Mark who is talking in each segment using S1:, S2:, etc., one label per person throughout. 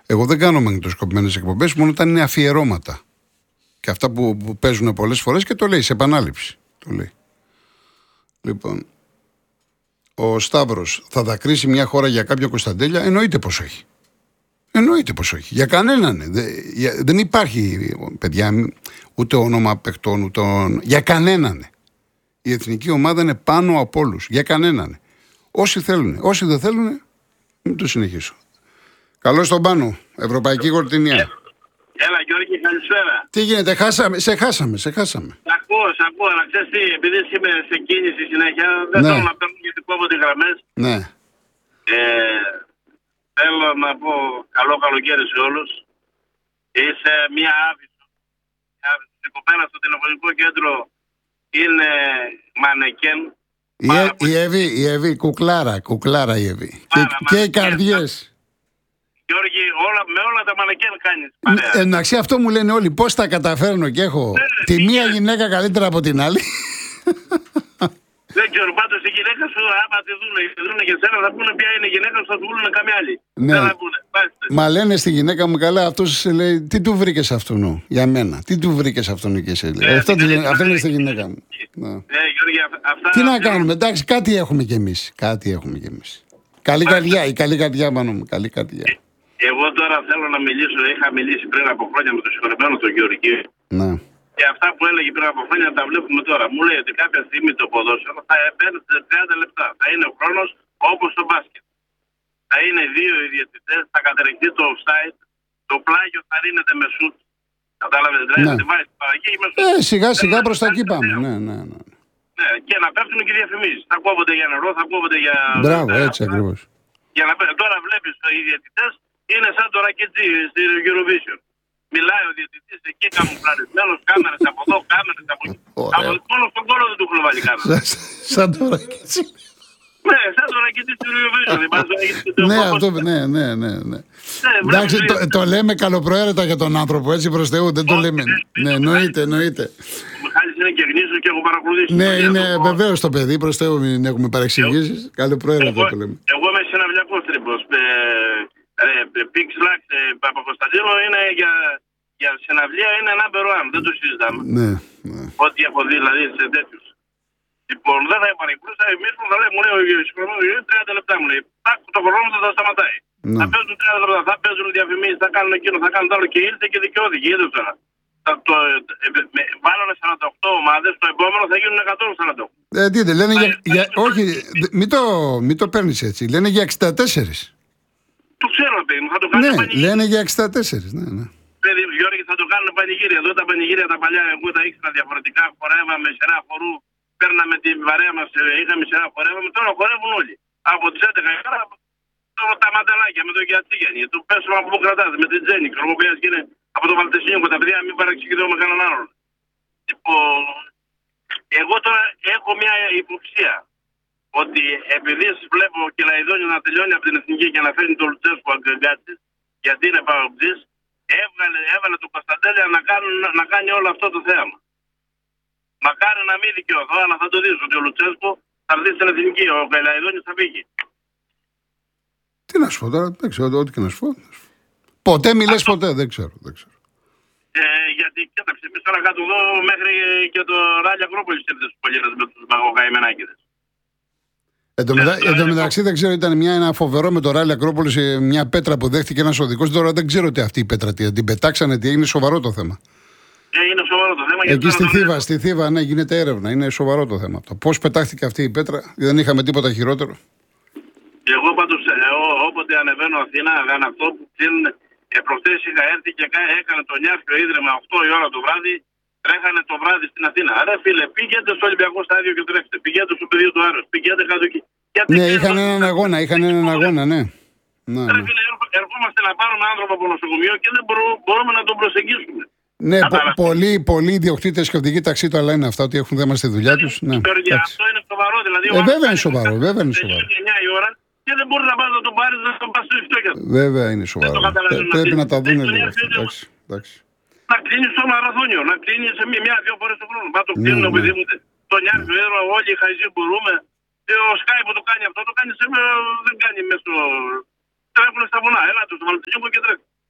S1: Εγώ δεν κάνω μαγνητοσκοπημένες εκπομπές, μόνο όταν είναι αφιερώματα. Και αυτά που παίζουν πολλές φορές και το λέει σε επανάληψη. Το λέει. Λοιπόν, ο Σταύρος θα δακρύσει μια χώρα για κάποιο Κωνσταντέλια? Εννοείται πως όχι. Εννοείται πως όχι. Για κανέναν. Δεν υπάρχει, παιδιά, ούτε όνομα παιχτών, ούτε για κανέναν. Η εθνική ομάδα είναι πάνω από όλους. Για κανέναν. Όσοι θέλουν. Όσοι δεν θέλουν, μην το συνεχίσω. Καλώς τον Πάνο. Ευρωπαϊκή Γορτινία.
S2: Έλα Γιώργη, καλησπέρα.
S1: Τι γίνεται, σε χάσαμε.
S2: Σ' ακούω, αλλά ξέρεις τι, επειδή είμαι σε κίνηση συνέχεια, δεν θέλω να παίρνω γιατί κόβω τις γραμμές.
S1: Ναι.
S2: Θέλω να πω καλό καλοκαίρι σε όλους. Είσαι μία άβυσο. Η κοπέλα στο τηλεφωνικό κέντρο είναι μανεκέν.
S1: Η Εύη, κουκλάρα η Εύη. Και οι καρδιές.
S2: Γιώργη, με όλα τα μανεκέν κάνεις.
S1: Εντάξει, αυτό μου λένε όλοι. Πώς τα καταφέρνω και έχω τη μία γυναίκα καλύτερα από την άλλη.
S2: Δεν ξέρω, πάντως η γυναίκα σου, άμα τη δούνε για σένα, θα πούνε ποια είναι η γυναίκα σου, θα του πούνε καμιά άλλη.
S1: Ναι.
S2: Δεν θα πούνε.
S1: Μα λένε στη γυναίκα μου, καλά, αυτός λέει, τι του βρήκες αυτόν, για μένα. Τι του βρήκες αυτόν και σε λέει. Αυτό είναι στη γυναίκα μου.
S2: Γιώργη, αυτά...
S1: Τι να κάνουμε, εντάξει, κάτι έχουμε κι εμείς. Καλή καρδιά, η καλή καρδιά πάνω μου, καλή καρδιά.
S2: Εγώ τώρα θέλω να μιλήσω, είχα μιλήσει πριν από χρόνια με τον συγχωρεμένο τον Γεωργή.
S1: Ναι.
S2: Και αυτά που έλεγε πριν από χρόνια τα βλέπουμε τώρα. Μου λέει ότι κάποια στιγμή το ποδόσφαιρο θα παίρνει 30 λεπτά. Θα είναι ο χρόνος όπως το μπάσκετ. Θα είναι δύο οι διαιτητές, θα κατερριχθεί το offside, το πλάγιο θα ρίνεται με σουτ. Κατάλαβες, δηλαδή θα τη βάζει την παραγή με σουτ.
S1: Σιγά σιγά προς τα εκεί πάμε. Ναι.
S2: Ναι, και να πέφτουν και διαφημίσεις. Θα κόβονται για νερό, θα κόβονται για...
S1: Μπράβο, έτσι ακριβώς.
S2: Τώρα βλέπεις οι διαιτητές είναι σαν το ρακετζί στη Eurovision. Μιλάει ο διαιτητής εκεί καμουφλαρισμένος, κάμερες από εδώ, κάμερες από εκεί. Μόνο στον κόλλο δεν του έχουν βάλει κάμερα.
S1: Σαν το ρακετζί.
S2: Ναι, σαν το ρακετζί στη Eurovision.
S1: Ναι, αυτό, ναι. Εντάξει, το λέμε καλοπροαίρετα για τον άνθρωπο, έτσι προς Θεού, δεν το λέμε. Ναι, εννοείται.
S2: Μιχάλης είναι και γνήσιος και έχω παρακολουθήσει.
S1: Ναι, είναι βεβαίως το παιδί, προς Θεού μην έχουμε παρεξηγήσεις. Καλοπροαίρετα το λέμε.
S2: Εγώ είμαι συναυλιακός τρίπος. Πίξ Λάξ Παπακοσταντίνο είναι για συναυλία, είναι number one, δεν το συζητάμε.
S1: Ναι.
S2: Ό,τι έχω δει δηλαδή σε τέτοιους. Λοιπόν, δεν θα επανεκκλούσα, εμείς μου θα λέει, μου λέει ο συγχρονός, 30 λεπτά μου λέει, το χρόνο θα σταματάει. Θα παίζουν 30 λεπτά, θα παίζουν διαφημίσεις, θα κάνουν εκείνο, θα κάνουν το άλλο και ήρθε και δικαιώθηκε, είδες τώρα. Βάλανε 48 ομάδες, το επόμενο θα γίνουν 148.
S1: Τι λένε όχι, μην το παίρνεις έτσι, λένε για 64.
S2: Το ξέρω, παιδί μου, θα το κάνουν πανηγύρια.
S1: Λένε για 64, ναι.
S2: Παιδί, Γιώργη, θα το κάνουν πανηγύρια. Εδώ τα πανηγύρια τα παλιά, εγώ τα ήξερα διαφορετικά. Χορεύαμε σειρά χορού, παίρναμε την παρέα μας, είχαμε σειρά χορεύαμε. Τώρα χορεύουν όλοι. Από τις 11 η ώρα, τα μανταλάκια με το Γιατσίγενη. Το πέσουμε από πού κρατάτε, με την Τζέννη. Κρομοποιές και είναι από το Βαλτεσίνιο τα παιδιά, μην παραξηγηθώ με κανέναν άλλον. Λοιπόν, εγώ τώρα έχω μια υποψία. Ότι επειδή βλέπω και Λαϊδόνιο να τελειώνει από την εθνική και να φέρνει τον Λουτσέσκο αγκαγκάτσι, γιατί είναι παοκτζής, έβαλε τον Κωνσταντέλια να κάνει όλο αυτό το θέαμα. Μακάρι να μην δικαιωθώ, αλλά θα το δεις ότι ο Λουτσέσκο θα έρθει στην εθνική, ο Λαϊδόνιος θα φύγει.
S1: Τι να σου πω τώρα, δεν ξέρω, ό,τι και να σου πω. Ποτέ μιλές ποτέ, δεν ξέρω.
S2: Γιατί κοίταξε, εμείς τώρα κάτω εδώ μέχρι και το Ράλια Ακρόπολης ήρθε στους Πολίνες με τους μαγοκαημενάκηδες.
S1: Εν τω μεταξύ δεν ξέρω, ήταν ένα φοβερό με το Ράλι Ακρόπολης, μια πέτρα που δέχτηκε ένας οδικός. Τώρα δεν ξέρω τι αυτή η πέτρα, την πετάξανε, τι έγινε, σοβαρό το θέμα.
S2: Είναι σοβαρό το θέμα.
S1: Εκεί στη Θήβα, ναι, γίνεται έρευνα, είναι σοβαρό το θέμα. Πώς πετάχτηκε αυτή η πέτρα, δεν είχαμε τίποτα χειρότερο.
S2: Εγώ πάντως, όποτε ανεβαίνω Αθήνα, αυτό που προχθές είχα έρθει και έκανε το Νιάφιο ίδρυμα 8 η ώρα το βράδυ. Τρέχανε το βράδυ στην Αθήνα. Άρα φίλε, πήγαινε στο Ολυμπιακό στάδιο και τρέχετε. Πηγαίνετε στο πεδίο του Άρεος. Πηγαίνετε κάτω εκεί.
S1: Ναι, είχαν έναν αγώνα, ναι.
S2: Άρα φίλε, ερχόμαστε να πάρουμε άνθρωπο από νοσοκομείο και δεν μπορούμε να τον προσεγγίσουμε.
S1: Ναι, πολλοί ιδιοκτήτες και οδηγοί ταξίτου λένε αυτά, ότι έχουν θέμα στη δουλειά τους. Ναι,
S2: αυτό είναι σοβαρό. Δηλαδή,
S1: βέβαια είναι σοβαρό.
S2: Είναι 9 η ώρα και δεν μπορεί να πας να τον πάρεις να τον πας στο ιστόκια του.
S1: Βέβαια είναι σοβαρό. Πρέπει να τα δουν λίγο.
S2: Να κλείνει στο μαραθώνιο, να κλείνει σε μία-δύο φορές το χρόνο. Μα το κλείνουν οπουδήποτε. Τον Νιάφιο, όλοι οι χαϊζοί μπορούμε. Ο Σκάι που το κάνει αυτό, το κάνει δεν κάνει μέσω. Τρέχουν στα βουνά. Έλα του, στο Βαλτισίνκο και τρέχουν.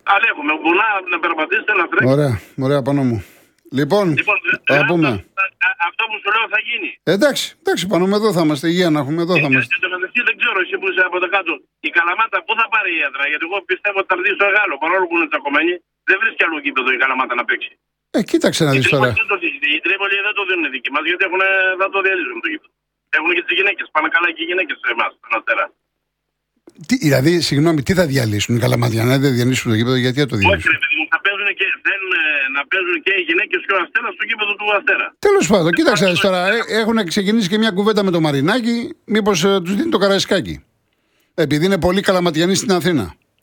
S2: Αλλά έχουμε βουνά να περπατήσετε, να τρέξετε.
S1: Ωραία, ωραία πάνω μου. Λοιπόν, θα πούμε.
S2: Αυτό που σου λέω θα γίνει.
S1: Εντάξει, πάνω με εδώ θα είμαστε. Υγεία να έχουμε, εδώ θα είμαστε.
S2: Και το μεταξύ δεν ξέρω, εσύ που είσαι από το κάτω, η Καλαμάτα πού θα πάρει η έδρα? Γιατί εγώ πιστεύω ότι θα έρθει στο Γάλλο. Παρόλο που είναι τσακωμένη, δεν βρίσκει άλλο γήπεδο η Καλαμάτα να παίξει.
S1: Κοίταξε να δεις τώρα.
S2: Η Τρίπολη δεν το δίνουν δική μας, γιατί θα το διαλύσουν το γήπεδο. Έχουν και τις γυναίκες. Πάνε καλά και οι γυναίκες σε εμάς, στον Αστέρα.
S1: Δηλαδή, συγγνώμη, τι θα διαλύσουν οι Καλαματιανοί, δεν διαλύσουν το γήπεδο, γιατί θα το διαλύσουν?
S2: Όχι, ρε παιδί μου, θέλουν να παίζουν και οι γυναίκες και ο Αστέρας στο γήπεδο του Αστέρα.
S1: Τέλος πάντων, κοίταξε τώρα. Έχουν ξεκινήσει και μια κουβέντα με το Μαρινάκι, μήπως τους δίνει το Καραϊσκάκι. Επειδή είναι πολύ Καλαματιανοί στην Αθήνα.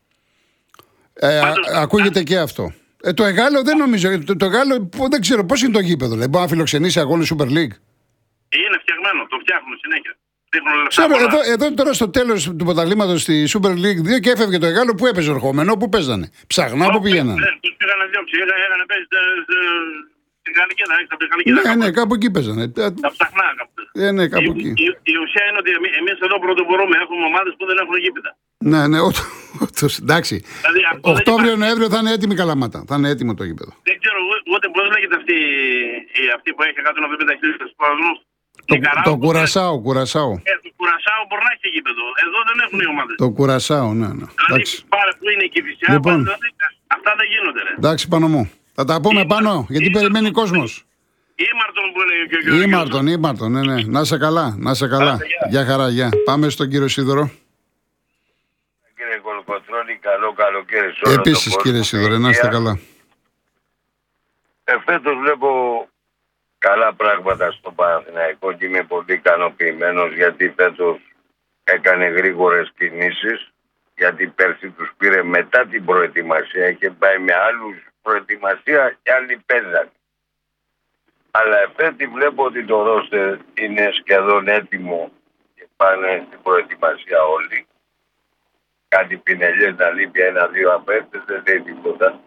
S1: Ακούγεται και αυτό. Το Εγάλο δεν νομίζω. Το Εγάλο δεν ξέρω πώς είναι το γήπεδο. Μπορεί να φιλοξενήσει αγώνες Super League.
S2: Είναι φτιαγμένο, το φτιάχνουν συνέχεια.
S1: Ξέρω, εδώ τώρα στο τέλος του πρωταθλήματος στη Super League 2 και έφευγε το Εγάλο που έπαιζε ερχόμενο, που παίζανε. Ψαχνά που πήγαιναν.
S2: Τους πήγαν να διώξει, έγανε πέσει στην Γαλλική,
S1: ναι, κάπου εκεί παίζανε.
S2: Τα ψαχνά κάπου.
S1: Ναι, κάπου εκεί.
S2: Η ουσία είναι ότι εμείς εδώ πρωτοπορούμε, έχουμε ομάδες που δεν έχουν γήπεδα.
S1: Ναι, εντάξει.
S2: Δηλαδή,
S1: Οκτώβριο-Νοέμβριο θα είναι έτοιμη η Καλαμάτα. Θα είναι έτοιμο το γήπεδο.
S2: Δεν ξέρω ούτε πώς λέγεται αυτή που έχει 170.000 σπουδασμούς.
S1: Το Κουρασάο.
S2: Το Κουρασάο μπορεί να έχει γήπεδο. Εδώ δεν έχουν οι ομάδες.
S1: Το Κουρασάο, ναι.
S2: Δηλαδή πάρε που είναι η Κηφισιά,
S1: λοιπόν,
S2: αυτά δεν γίνονται. Ρε.
S1: Εντάξει, πάνω μου. Θα τα πούμε πάνω, γιατί περιμένει κόσμος.
S2: Ήμαρτον που είναι και ο
S1: Ήμαρτον, ναι. Να σε καλά. Γεια χαρά, γεια. Πάμε στον κύριο Σίδωρο.
S3: Κύριε Κολοκοτρώνη, καλό καλοκαίρι σε όλο
S1: Επίσης,
S3: τον
S1: κύριε Σίδωρο, να είστε καλά.
S3: Φέτος βλέπω καλά πράγματα στο Παναθηναϊκό και είμαι πολύ ικανοποιημένος, γιατί φέτος έκανε γρήγορες κινήσεις, γιατί πέρσι τους πήρε μετά την προετοιμασία, είχε πάει με άλλους προετοιμασία και άλλοι παίζανε. Αλλά εφέτη βλέπω ότι το ρόστερ είναι σχεδόν έτοιμο και πάνε στην προετοιμασία όλοι. Κάτι πινελιές να λείπει, 1-2 απέκτες, δεν λέει τίποτα.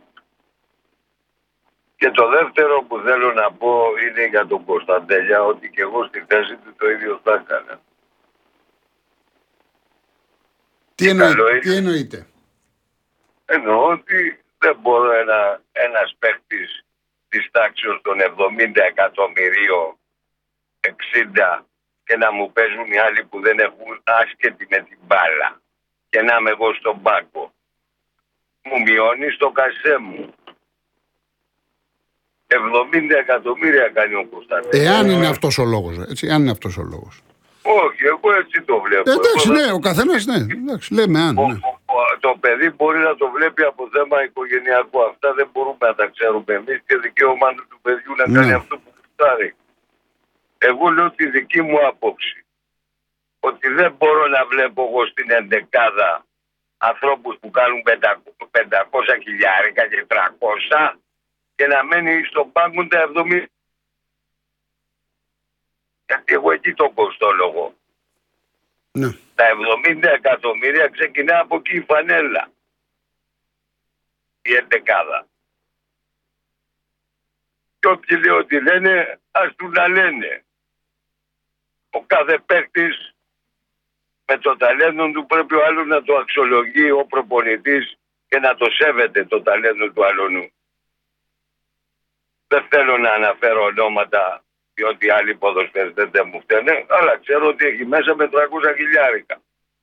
S3: Και το δεύτερο που θέλω να πω είναι για τον Κωνσταντέλια, ότι και εγώ στη θέση του το ίδιο θα έκανα.
S1: Τι εννοείται?
S3: Εννοώ ότι δεν μπορώ ένας παίκτης της τάξης των 70 εκατομμυρίων 60 και να μου παίζουν οι άλλοι που δεν έχουν άσχετη με την μπάλα και να είμαι εγώ στον πάγκο. Μου μειώνει το κασέ μου. 70 εκατομμύρια κάνει ο Κωνσταντέλιας.
S1: Εάν είναι αυτός ο λόγος, έτσι, αν είναι αυτός ο λόγος.
S3: Όχι, εγώ έτσι το βλέπω.
S1: Εντάξει, ναι, ο καθένας, ναι. Εντάξει, λέμε αν. Ναι.
S3: Το παιδί μπορεί να το βλέπει από θέμα οικογενειακό. Αυτά δεν μπορούμε να τα ξέρουμε εμείς και δικαίωμα του παιδιού να κάνει αυτό που κουστάρει. Εγώ λέω τη δική μου άποψη. Ότι δεν μπορώ να βλέπω εγώ στην ενδεκάδα ανθρώπους που κάνουν 500 χιλιάρικα και 300 και να μένει στον πάγκο τα 70. Γιατί εγώ εκεί το κοστόλογο.
S1: Ναι.
S3: Τα 70 εκατομμύρια ξεκινά από εκεί η φανέλα. Η εντεκάδα. Και όποιοι λέει ότι λένε, ας του να λένε. Ο κάθε παίκτης με το ταλέντο του πρέπει ο άλλος να το αξιολογεί ο προπονητής και να το σέβεται το ταλέντο του άλλου. Δεν θέλω να αναφέρω ονόματα, διότι άλλοι ποδοσφαιριστές δεν μου φταίνε, αλλά ξέρω ότι έχει μέσα με 300 χιλιάρικα.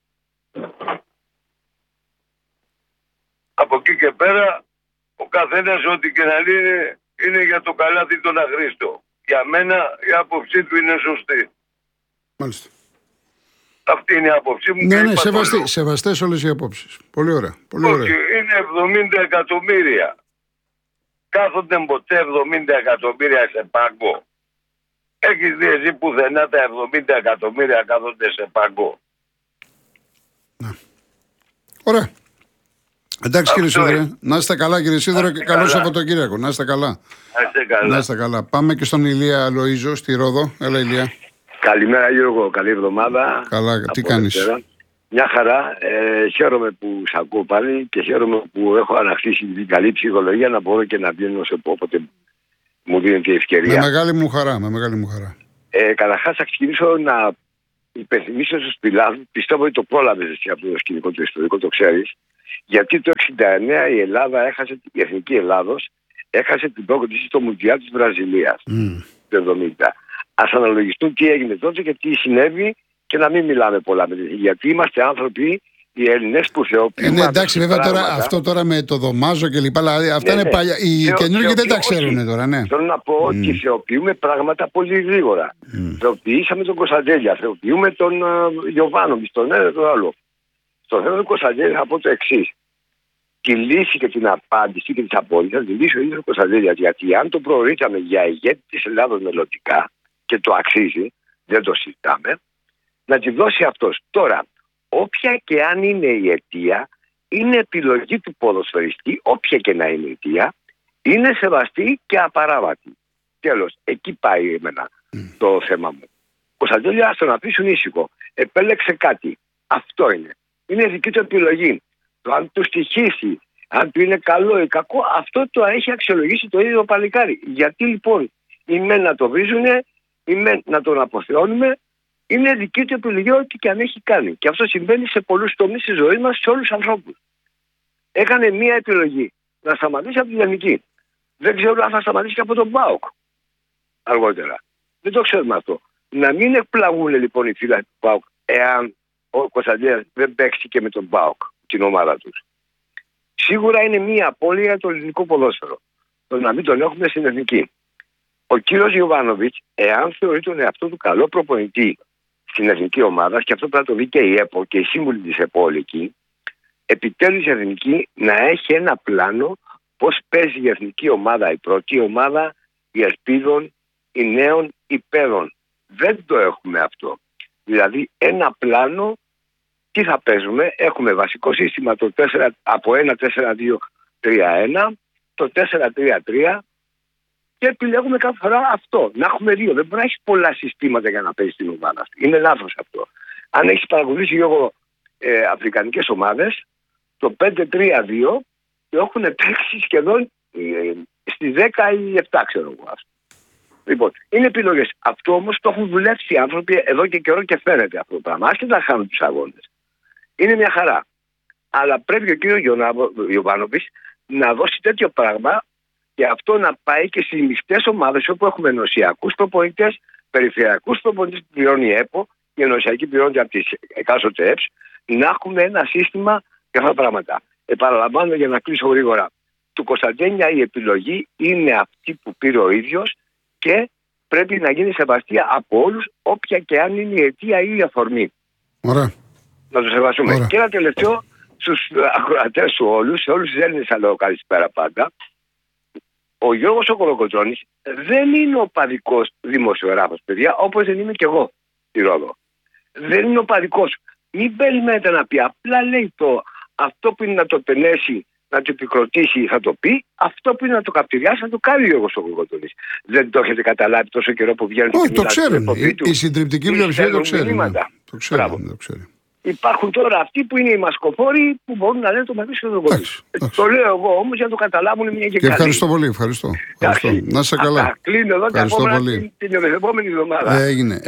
S3: Από εκεί και πέρα, ο καθένας ό,τι και να λέει είναι για το καλάθι τον αχρήστο. Για μένα η άποψή του είναι σωστή.
S1: Μάλιστα.
S3: Αυτή είναι η άποψή μου.
S1: Ναι, σεβαστές όλες οι απόψεις. Πολύ ωραία.
S3: Όχι, είναι 70 εκατομμύρια. Κάθονται ποτέ 70 εκατομμύρια σε πάγκο. Έχεις δει εσύ πουθενά τα 70 εκατομμύρια κάθονται σε πάγκο?
S1: Ναι. Ωραία. Εντάξει κύριε Σίδωρε, να είστε καλά κύριε Σίδωρο και καλό Σαββατοκύριακο. Να είστε καλά. Να είστε καλά. Πάμε και στον Ηλία Λοΐζο στη Ρόδο. Έλα Ηλία.
S4: Καλημέρα Γιώργο, καλή εβδομάδα.
S1: Καλά, τι κάνεις?
S4: Μια χαρά, χαίρομαι που σ' ακούω πάλι και χαίρομαι που έχω ανακτήσει την καλή ψυχολογία να μπορώ και να βγαίνω σε όποτε μου δίνεται η ευκαιρία.
S1: Με μεγάλη μου χαρά.
S4: Καταρχάς θα ξεκινήσω να υπενθυμίσω στους Πιλάδου, πιστεύω ότι το πρόλαβες εσύ από το σκηνικό του ιστορικό, το ξέρεις. Γιατί το 1969 η Εθνική Ελλάδος έχασε την πρόκριση στο Μουντιάλ της Βραζιλίας το 1970. Ας αναλογιστούν τι έγινε τότε και τι συνέβη και να μην μιλάμε πολλά. Γιατί είμαστε άνθρωποι, οι Έλληνες, που θεοποιούμε.
S1: Εντάξει, βέβαια αυτό τώρα με το Δωμάζο και λοιπά, αυτά είναι παλιά. Οι καινούργοι δεν τα ξέρουν τώρα, ναι.
S4: Θέλω να πω ότι θεοποιούμε πράγματα πολύ γρήγορα. Θεοποιήσαμε τον Κωνσταντέλια, θεοποιούμε τον Γιωβάνοβιτς, τον ένα τον άλλο. Στο θέμα του Κωνσταντέλια θα πω το εξής. Τη λύση και την απάντηση και τις απόλυτες τη λύση ο ίδιος ο Κωνσταντέλιας. Γιατί αν το προορίζαμε για ηγέτη της Ελλάδος μελλοντικά, και το αξίζει, δεν το συζητάμε, να τη δώσει αυτός. Τώρα, όποια και αν είναι η αιτία, είναι επιλογή του ποδοσφαιριστή, όποια και να είναι η αιτία, είναι σεβαστή και απαράβατη. Τέλος, εκεί πάει εμένα το θέμα μου. Ο Κωνσταντέλια, ας τον αφήσουν ήσυχο. Επέλεξε κάτι. Αυτό είναι. Είναι δική του επιλογή. Το αν του στοιχήσει, αν του είναι καλό ή κακό, αυτό το έχει αξιολογήσει το ίδιο το παλικάρι. Γιατί λοιπόν οι μεν να το βρίζουνε, οι μεν να τον αποθεώνουμε, είναι δική του επιλογή ό,τι και αν έχει κάνει. Και αυτό συμβαίνει σε πολλούς τομείς της ζωής μας, σε όλους τους ανθρώπους. Έκανε μία επιλογή. Να σταματήσει από την Εθνική. Δεν ξέρω αν θα σταματήσει και από τον ΠΑΟΚ αργότερα. Δεν το ξέρουμε αυτό. Να μην εκπλαγούν λοιπόν οι φίλοι του ΠΑΟΚ εάν ο Κωνσταντέλιας δεν παίξει και με τον ΠΑΟΚ, την ομάδα τους. Σίγουρα είναι μία απώλεια για το ελληνικό ποδόσφαιρο. Το να μην τον έχουμε στην Εθνική. Ο κύριος Γιωβάνοβιτς, εάν θεωρεί τον εαυτό του καλό προπονητή στην εθνική ομάδα, και αυτό πρέπει να το δει και η ΕΠΟ και οι σύμβουλοι της ΕΠΟ εκεί, επιτέλους η εθνική να έχει ένα πλάνο πώς παίζει η εθνική ομάδα, η πρώτη ομάδα, η ελπίδων, οι νέων υπέρων. Δεν το έχουμε αυτό. Δηλαδή ένα πλάνο, τι θα παίζουμε, έχουμε βασικό σύστημα το 4, από 1-4-2-3-1, το 4-3-3, και επιλέγουμε κάθε φορά αυτό. Να έχουμε δύο. Δεν μπορεί να έχει πολλά συστήματα για να παίζει την ομάδα αυτή. Είναι λάθος αυτό. Αν έχει παρακολουθήσει λίγο αφρικανικές ομάδες, το 5-3-2 το έχουν παίξει σχεδόν στις 10 ή 7, ξέρω εγώ. Λοιπόν, είναι επιλογές. Αυτό όμως το έχουν δουλέψει οι άνθρωποι εδώ και καιρό και φαίνεται αυτό το πράγμα. Άσχετα να χάνουν τους αγώνες. Είναι μια χαρά. Αλλά πρέπει ο κύριος Γιωβάνοβιτς να δώσει τέτοιο πράγμα. Και αυτό να πάει και στις μεικτές ομάδες όπου έχουμε ενωσιακούς προπονητές, περιφερειακούς προπονητές που πληρώνει η ΕΠΟ, οι ενωσιακοί πληρώνονται από τις εκάστοτε ΕΠΣ, να έχουμε ένα σύστημα για αυτά τα πράγματα. Επαναλαμβάνω για να κλείσω γρήγορα. Του Κωνσταντέλια η επιλογή είναι αυτή που πήρε ο ίδιος και πρέπει να γίνει σεβαστή από όλους, όποια και αν είναι η αιτία ή η αφορμή.
S1: Ωραία.
S4: Να το σεβαστούμε. Ωραία. Και ένα τελευταίο στους ακροατές σου όλους, σε όλους τους Έλληνες θα λέω καλησπέρα πάντα. Ο Γιώργος ο Κολοκοτρώνης δεν είναι ο παδικός δημοσιογράφος, παιδιά, όπως δεν είμαι και εγώ στη Ρόδο. Δεν είναι ο παδικός. Μην περιμένετε να πει. Απλά λέει αυτό που είναι να το πενέσει, να το επικροτήσει θα το πει. Αυτό που είναι να το καυτηριάσει θα το κάνει ο Γιώργος ο Κολοκοτρώνης. Δεν το έχετε καταλάβει τόσο καιρό που βγαίνετε.
S1: Όχι, το ξέρουν. Η συντριπτική πλειοψηφία το ξέρει. Το ξέρει.
S4: Υπάρχουν τώρα αυτοί που είναι οι μασκοφόροι που μπορούν να λένε το μαζί στο δοκό. Το λέω εγώ όμως για να το καταλάβουν μια και καλή.
S1: Ευχαριστώ πολύ. Ευχαριστώ. Να σε καλά.
S4: Κλείνω εδώ και ακόμα την επόμενη εβδομάδα.
S1: Έγινε.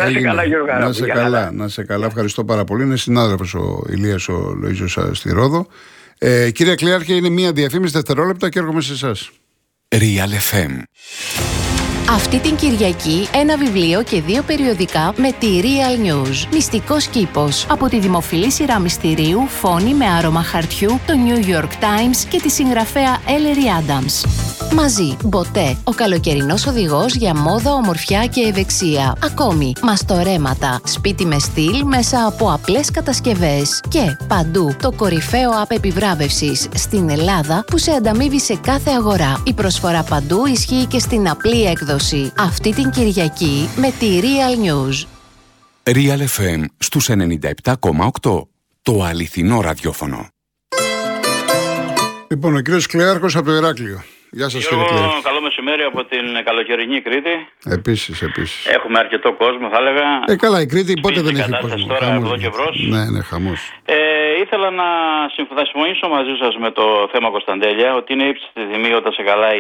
S1: Να σε καλά. Ευχαριστώ πάρα πολύ. Είναι συνάδελφος ο Ηλίας ο Λοΐζος στη Ρόδο. Κύριε Κλέαρχε, είναι μία διαφήμιση δευτερόλεπτα και έρχομαι σε εσάς.
S5: Real FM.
S6: Αυτή την Κυριακή ένα βιβλίο και 2 περιοδικά με τη Real News. Μυστικός κήπος. Από τη δημοφιλή σειρά μυστηρίου Φόνη με άρωμα χαρτιού, το New York Times και τη συγγραφέα Ellery Adams. Μαζί, Μποτέ, ο καλοκαιρινός οδηγός για μόδα, ομορφιά και ευεξία. Ακόμη, μαστορέματα, σπίτι με στυλ μέσα από απλές κατασκευές. Και παντού, το κορυφαίο app επιβράβευσης στην Ελλάδα που σε ανταμείβει σε κάθε αγορά. Η προσφορά παντού ισχύει και στην απλή έκδοση. Αυτή την Κυριακή με τη Real News.
S5: Real FM στους 97,8. Το αληθινό ραδιόφωνο.
S1: Λοιπόν, ο κύριος Κλέαρχος από το Ηράκλειο. Γεια σας, κύριε Κλέαρχο.
S7: Καλό μεσημέρι από την καλοκαιρινή Κρήτη.
S1: Επίσης.
S7: Έχουμε αρκετό κόσμο, θα έλεγα.
S1: Καλά, η Κρήτη πότε δεν έχει κόσμο.
S7: Τώρα εδώ και μπρος.
S1: Ναι, χαμός.
S7: Ήθελα να συμφωνήσω μαζί σας με το θέμα Κωνσταντέλια, ότι είναι ύψιστη τιμή όταν σε καλά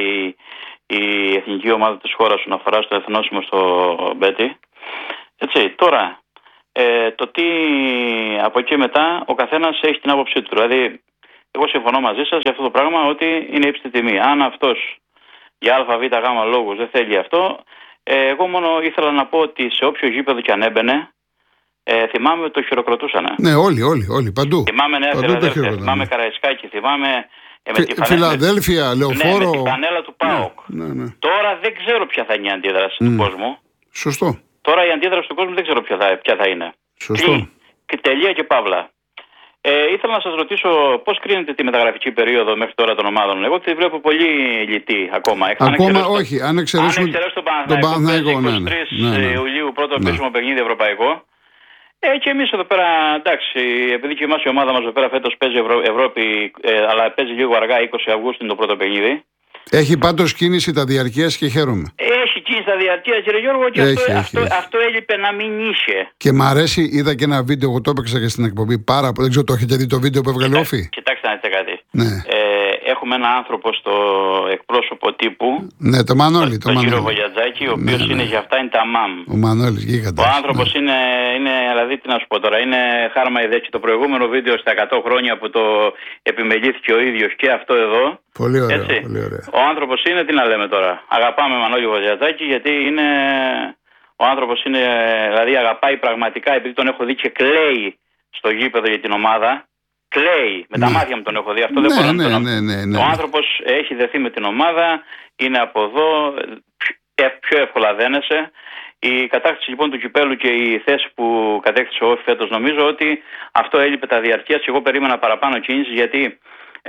S7: η εθνική ομάδα της χώρας σου να αφορά στο εθνόσημο στο Μπέτι. Έτσι, τώρα, το τι από εκεί μετά ο καθένας έχει την άποψή του. Δηλαδή, Εγώ συμφωνώ μαζί σας για αυτό το πράγμα ότι είναι ύψιστη τιμή. Αν αυτός για ΑΒΓ λόγους δεν θέλει αυτό, εγώ μόνο ήθελα να πω ότι σε όποιο γήπεδο κι αν έμπαινε, θυμάμαι ότι το χειροκροτούσαν.
S1: Ναι, όλοι, παντού.
S7: Θυμάμαι Νέα Φιλαδέλφια, θυμάμαι Καραϊσκάκη, θυμάμαι.
S1: Φιλαδέλφια, Λεωφόρο.
S7: Ναι, με την πανέλα του ΠΑΟΚ.
S1: Ναι.
S7: Τώρα δεν ξέρω ποια θα είναι η αντίδραση του κόσμου.
S1: Σωστό.
S7: Τώρα η αντίδραση του κόσμου δεν ξέρω ποια θα είναι.
S1: Σωστό.
S7: Και τελεία και παύλα. Ήθελα να σας ρωτήσω πώς κρίνετε τη μεταγραφική περίοδο μέχρι τώρα των ομάδων. Εγώ τη βλέπω πολύ λιτή ακόμα.
S1: Ακόμα όχι, αν εξαιρέσουμε
S7: τον Παναθηναϊκό. 23 Ιουλίου πρώτο επίσημο παιχνίδι ευρωπαϊκό. Και εμείς εδώ πέρα, εντάξει, επειδή και εμάς η ομάδα μας εδώ πέρα φέτος παίζει Ευρώπη, αλλά παίζει λίγο αργά, 20 Αυγούστου είναι το πρώτο παιχνίδι.
S1: Έχει πάντως κίνηση τα διαρκείας και χαίρομαι.
S7: Έχει κίνηση τα διαρκείας, κύριε Γιώργο, και αυτό έλειπε να μην είχε.
S1: Και μ' αρέσει, είδα και ένα βίντεο, εγώ το έπαιξα και στην εκπομπή πάρα πολύ. Δεν ξέρω, το έχετε δει το βίντεο που έβγαλε Όφη?
S7: Κοιτάξτε να δείτε κάτι.
S1: Ναι.
S7: Έχουμε ένα άνθρωπο στο εκπρόσωπο τύπου.
S1: Ναι, το Μανώλη.
S7: Τον κύριο Βογιατζάκη, ο οποίος είναι για αυτά είναι τα μαμ.
S1: Ο Μανώλης, γίγαντας.
S7: Ο άνθρωπος είναι, δηλαδή τι να σου πω τώρα, είναι χάρμα ιδέτσι. Το προηγούμενο βίντεο στα 100 χρόνια που το επιμελήθηκε ο ίδιος και αυτό εδώ.
S1: Πολύ ωραίο, πολύ ωραίο.
S7: Ο άνθρωπος είναι, τι να λέμε τώρα. Αγαπάμε Μανώλη Βογιατζάκη γιατί είναι. Ο άνθρωπος είναι, δηλαδή αγαπάει πραγματικά, επειδή τον έχω δει και κλαίει στο γήπεδο για την ομάδα. Κλαίει, με τα μάτια μου τον έχω δει. Αυτό δεν μπορώ να το. Ο άνθρωπος έχει δεθεί με την ομάδα, είναι από εδώ, πιο εύκολα δένεσαι. Η κατάκτηση λοιπόν του κυπέλου και η θέση που κατέκτησε ο Όφη φέτος, νομίζω ότι αυτό έλειπε τα διαρκείας και εγώ περίμενα παραπάνω κίνηση γιατί.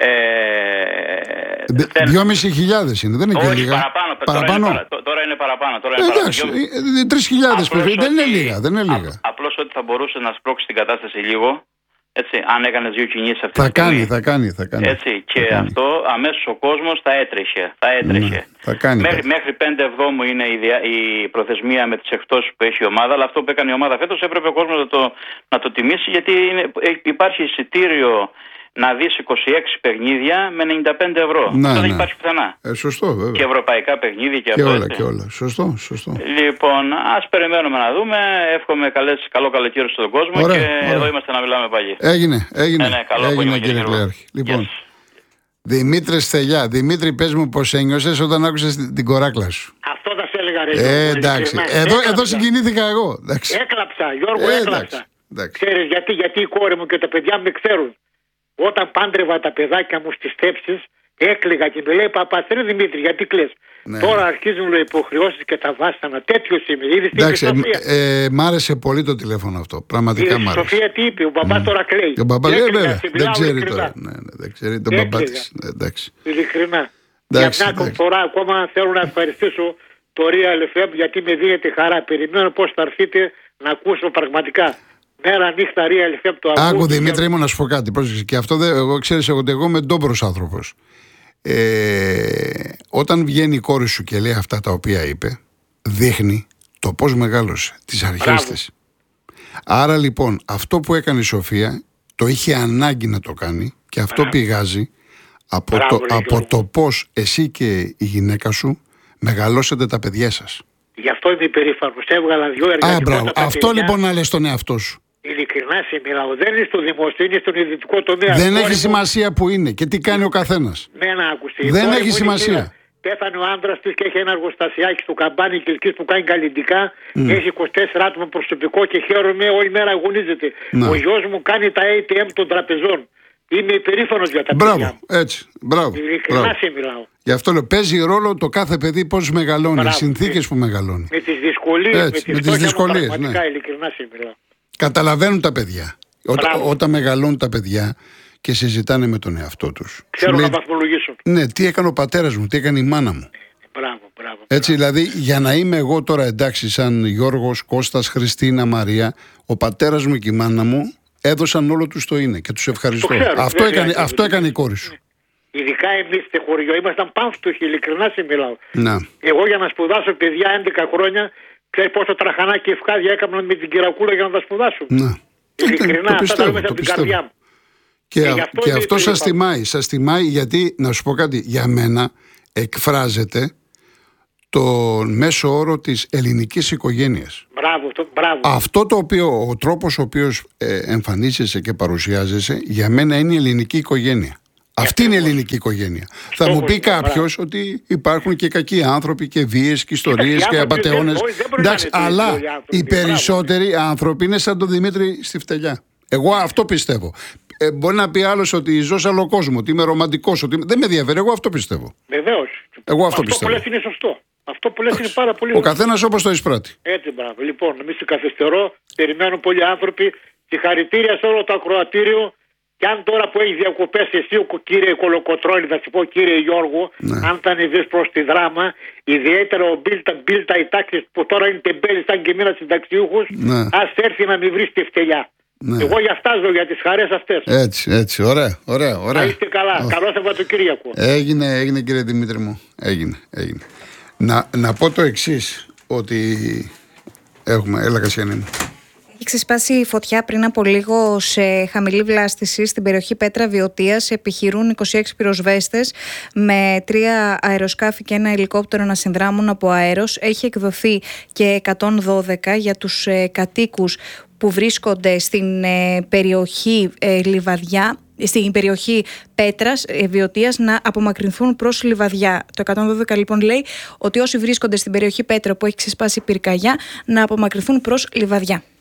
S1: 2.500 είναι, δεν είναι και λίγα.
S7: Παραπάνω. Τώρα είναι παραπάνω.
S1: Εντάξει, 3.000 δεν είναι λίγα.
S7: Απλώς ότι θα μπορούσε να σπρώξει την κατάσταση λίγο. Έτσι, αν έκανες δύο κινήσεις αυτή
S1: τη στιγμή. Θα κάνει.
S7: Έτσι, και αυτό αμέσως ο κόσμος θα έτρεχε. Μέχρι 5 Εβδόμου είναι η προθεσμία με τις εκπτώσεις που έχει η ομάδα, αλλά αυτό που έκανε η ομάδα φέτος έπρεπε ο κόσμος να το τιμήσει, γιατί υπάρχει εισιτήριο να δεις 26 παιχνίδια με 95 ευρώ. Αυτό δεν υπάρχει πουθενά.
S1: Σωστό, βέβαια.
S7: Και ευρωπαϊκά παιχνίδια και
S1: αυτό.
S7: Και
S1: όλα. Σωστό.
S7: Λοιπόν, ας περιμένουμε να δούμε. Εύχομαι καλό καλοκαίρι στον κόσμο. Ωραία. Εδώ είμαστε να μιλάμε πάλι.
S1: Έγινε κύριε Κλέαρχη. Λοιπόν, Δημήτρη Στελιά, Δημήτρη, πες μου πώς ένιωσες όταν άκουσες την κοράκλα σου.
S8: Αυτό θα σε έλεγα, ρε.
S1: Εντάξει. Εδώ συγκινήθηκα εγώ.
S8: Έκλαψα, Γιώργο, έκλαψα. Ξέρεις γιατί η κόρη μου και τα παιδιά με ξέρουν. Όταν πάντρευα τα παιδάκια μου στις θέψεις, έκλαιγα και μου λέει «Παπαστρέ Δημήτρη, γιατί κλαις?» Ναι. Τώρα αρχίζουν οι υποχρεώσεις και τα βάσανα. Τέτοιος είμαι. Είδες την Σοφία.
S1: Μ' άρεσε πολύ το τηλέφωνο αυτό. Πραγματικά μ' άρεσε.
S8: Η Σοφία τι είπε, ο μπαμπάς τώρα κλαίει.
S1: Ο μπαμπάς βέβαια. Δεν ξέρει τώρα. Δεν ξέρει τον μπαμπά της.
S8: Ειλικρινά. Για μια φορά ακόμα θέλω να ευχαριστήσω το Real FM γιατί με δίνετε χαρά. Περιμένω πώς θα έρθετε να ακούσω πραγματικά. Μέρα νύχτα Real FM το ακούω.
S1: Άκου Δημήτρη μου να σου πω κάτι. Πρόσεξε. Και αυτό εγώ ξέρεις ότι εγώ είμαι ντόμπρος άνθρωπος. Όταν βγαίνει η κόρη σου και λέει αυτά τα οποία είπε, δείχνει το πώς μεγάλωσε, τις αρχές της. Άρα λοιπόν αυτό που έκανε η Σοφία το είχε ανάγκη να το κάνει και αυτό πηγάζει από το πώς εσύ και η γυναίκα σου μεγαλώσετε τα παιδιά σας.
S8: Γι' αυτό είμαι υπερήφανος. Έβγαλα 2 εργατικότατα.
S1: Αυτό λοιπόν να λες στον εαυτό σου.
S8: Ειλικρινά σε μιλάω. Δεν είναι στο δημόσιο, είναι στον ιδιωτικό τομέα.
S1: Δεν έχει σημασία που είναι και τι κάνει ο καθένας. Δεν έχει σημασία.
S8: Πέθανε ο άντρας της και έχει ένα εργοστασιάκι στο καμπάνι Κιλκής που κάνει καλλιντικά. Έχει 24 άτομα προσωπικό και χαίρομαι, όλη μέρα αγωνίζεται. Ο γιος μου κάνει τα ATM των τραπεζών. Είμαι υπερήφανος για τα παιδιά.
S1: Μπράβο.
S8: Ειλικρινά σε μιλάω.
S1: Γι' αυτό λέω, παίζει ρόλο το κάθε παιδί πώς μεγαλώνει, οι συνθήκες που μεγαλώνει.
S8: Με τις δυσκολίες, με τις δυσκολίες. Πραγματικά, ειλικρινά σε μιλάω.
S1: Καταλαβαίνουν τα παιδιά. Όταν μεγαλώνουν τα παιδιά και συζητάνε με τον εαυτό τους.
S8: Ξέρουν να βαθμολογήσουν.
S1: Ναι, τι έκανε ο πατέρας μου, τι έκανε η μάνα μου.
S8: Μπράβο.
S1: Έτσι, δηλαδή, για να είμαι εγώ τώρα εντάξει, σαν Γιώργος, Κώστας, Χριστίνα, Μαρία, ο πατέρας μου και η μάνα μου έδωσαν όλο τους το είναι και τους ευχαριστώ. Αυτό έκανε η κόρη σου.
S8: Ειδικά εμείς στο χωριό ήμασταν πανφτωχοί, ειλικρινά σε μιλάω.
S1: Εγώ
S8: για να σπουδάσω παιδιά 11 χρόνια. Ξέρεις πόσο τραχανάκι ευκάδια έκαναν με την κυρακούλα για να τα σπουδάσουν. Ειλικρινά, αυτά τα μέσα από την καρδιά μου.
S1: Και αυτό σας τιμάει γιατί, να σου πω κάτι, για μένα εκφράζεται τον μέσο όρο της ελληνικής οικογένειας.
S8: Μπράβο.
S1: Αυτό το οποίο, ο τρόπος ο οποίος εμφανίζεσαι και παρουσιάζεσαι, για μένα είναι η ελληνική οικογένεια. Αυτή είναι η ελληνική οικογένεια. Θα μου πει κάποιος ότι υπάρχουν και κακοί άνθρωποι και βίες και ιστορίες και απατεώνες. Εντάξει, αλλά οι περισσότεροι άνθρωποι είναι σαν τον Δημήτρη στη Φτελιά. Εγώ αυτό πιστεύω. Μπορεί να πει άλλος ότι ζω σε άλλο κόσμο, ότι είμαι ρομαντικός, ότι δεν με ενδιαφέρει. Εγώ αυτό πιστεύω.
S8: Βεβαίως.
S1: Εγώ αυτό πιστεύω.
S8: Αυτό που λες είναι σωστό. Αυτό που λες είναι πάρα πολύ
S1: σωστό. Ο καθένας όπως το εισπράττει.
S8: Έτσι, μπράβο. Λοιπόν, να μην σε καθυστερώ. Περιμένουν πολλοί άνθρωποι. Συγχαρητήρια σε όλο το ακροατήριο. Και αν τώρα που έχει διακοπές εσύ, κύριε Κολοκοτρώνη, θα σου πω κύριε Γιώργο, αν θα ανεβείς προς τη Δράμα, ιδιαίτερα ο Μπίλτα, οι τάξεις που τώρα είναι τεμπέλης, σαν και μήνα συνταξιούχους, ας έρθει να μην βρει στη Φτελιά. Ναι. Εγώ για αυτά ζω, για τις χαρές αυτές.
S1: Έτσι, ωραία.
S8: Να είστε καλά. Καλό Σαββατοκύριακο.
S1: Έγινε κύριε Δημήτρη μου. Έγινε. Να πω το εξής, ότι έχουμε, έλα Κασιανή μου.
S9: Έχει ξεσπάσει η φωτιά πριν από λίγο σε χαμηλή βλάστηση στην περιοχή Πέτρα Βιωτίας. Επιχειρούν 26 πυροσβέστες με 3 αεροσκάφη και ένα ελικόπτερο να συνδράμουν από αέρος. Έχει εκδοθεί και 112 για τους κατοίκους που βρίσκονται στην περιοχή Λιβαδιά, στην περιοχή Πέτρας Βιωτίας, να απομακρυνθούν προς Λιβαδιά. Το 112 λοιπόν λέει ότι όσοι βρίσκονται στην περιοχή Πέτρα που έχει ξεσπάσει πυρκαγιά να απομακρυνθούν προς Λιβαδιά.